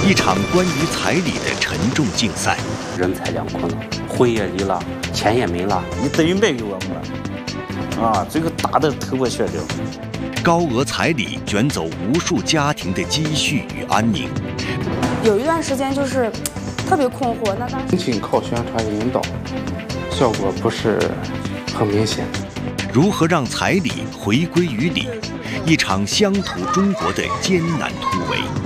一场关于彩礼的沉重竞赛。 人财两空了，婚也离了，钱也没了， 你等于卖给我们了，啊，这个打得头破血流。 高额彩礼卷走无数家庭的积蓄与安宁。 有一段时间就是特别困惑，那当时仅仅靠宣传引导，效果不是很明显。 如何让彩礼回归于礼？一场乡土中国的艰难突围。